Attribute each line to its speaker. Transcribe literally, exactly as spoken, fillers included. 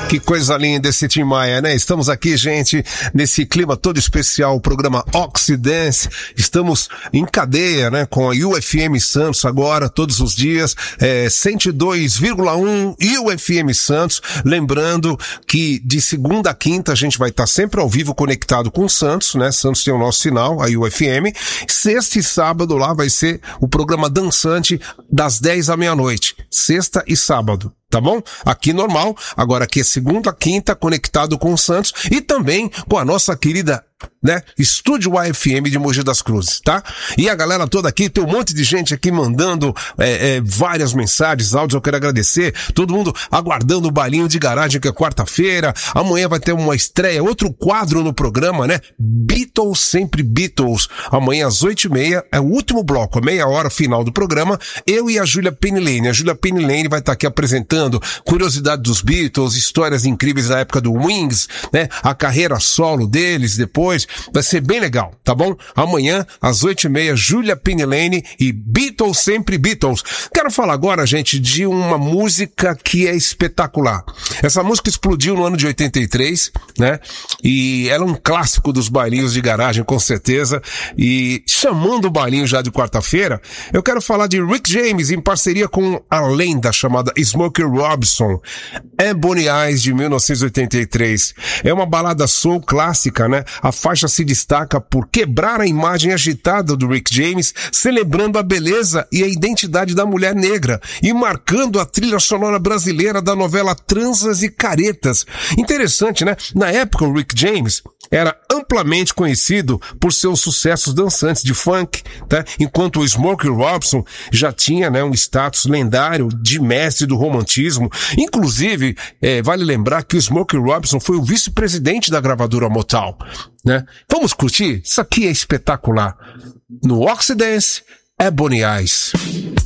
Speaker 1: Que coisa linda esse Tim Maia, né? Estamos aqui, gente, nesse clima todo especial, o programa Oxidance. Estamos em cadeia, né? Com a U F M Santos agora, todos os dias, é, cento e dois vírgula um U F M Santos. Lembrando que de segunda a quinta a gente vai estar sempre ao vivo conectado com o Santos, né? Santos tem o nosso sinal, a U F M. Sexta e sábado lá vai ser o programa dançante das dez à meia-noite. Sexta e sábado. Tá bom? Aqui normal, agora aqui é segunda, quinta, conectado com o Santos e também com a nossa querida, né, Estúdio A F M de Mogi das Cruzes, tá? E a galera toda aqui, tem um monte de gente aqui mandando é, é, várias mensagens, áudios, eu quero agradecer, todo mundo aguardando o bailinho de garagem que é quarta-feira, amanhã vai ter uma estreia, outro quadro no programa, né? Beatles, sempre Beatles, amanhã às oito e meia, é o último bloco, a meia hora final do programa, eu e a Júlia Penilene, a Júlia Penilene vai estar aqui apresentando curiosidade dos Beatles, histórias incríveis da época do Wings, né? A carreira solo deles depois, vai ser bem legal, tá bom? Amanhã, às oito e meia, Júlia Penilene e Beatles, sempre Beatles. Quero falar agora, gente, de uma música que é espetacular. Essa música explodiu no ano de oitenta e três, né? E ela é um clássico dos bailinhos de garagem, com certeza. E chamando o bailinho já de quarta-feira, eu quero falar de Rick James em parceria com a lenda chamada Smokey Robinson, Ebony Eyes, de mil novecentos e oitenta e três. É uma balada soul clássica, né? A faixa se destaca por quebrar a imagem agitada do Rick James, celebrando a beleza e a identidade da mulher negra e marcando a trilha sonora brasileira da novela Transas e Caretas. Interessante, né? Na época, o Rick James era amplamente conhecido por seus sucessos dançantes de funk, tá? Enquanto o Smokey Robinson já tinha, né, um status lendário de mestre do romantismo. Inclusive, é, vale lembrar que o Smokey Robinson foi o vice-presidente da gravadora Motown, né? Vamos curtir? Isso aqui é espetacular. No Oxidance, Ebony Eyes.